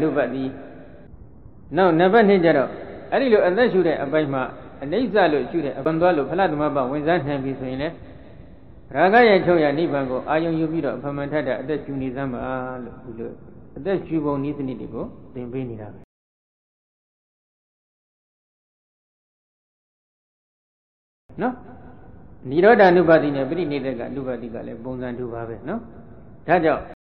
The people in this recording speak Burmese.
နုပတိနောက်နံပါတ်2ကျတော့အဲ့ဒီလိုအသက်ရှုတဲ့အပိုင်းမှာအနိစ္စလို့ရှုတဲ့အပံသွားလို့ဖလားသမဘဝင်စားနိုင်ပြီဆိုရင်လည်းရာဂရဲ့ချုပ်ရနိဗ္ဗာန်ကိုအာယုံယူပြီးတော့ဖမှန်ထတဲ့အသက်ရှုနေသမ်းပါလို့ဒီလိုအသက်ရှုပုံနည်းစနစ်တွေကိုသင်ပေးနေတာပဲနော်နိရောဓ ानु ပါတိနဲ့ပရိနိဒေကအနုပါတိကလည်းပုံစံတူပါပဲနော်ဒါကြောင့်